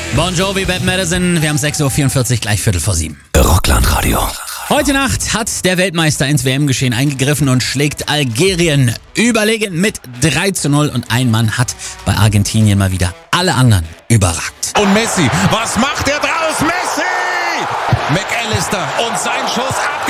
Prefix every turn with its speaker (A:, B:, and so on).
A: Bon Jovi, Bad Medicine. Wir haben 6.44 Uhr, gleich 6:45.
B: Rockland-Radio.
A: Heute Nacht hat der Weltmeister ins WM-Geschehen eingegriffen und schlägt Algerien überlegen mit 3:0. Und ein Mann hat bei Argentinien mal wieder alle anderen überragt.
C: Und Messi, was macht er draus? Messi! McAllister und sein Schuss ab.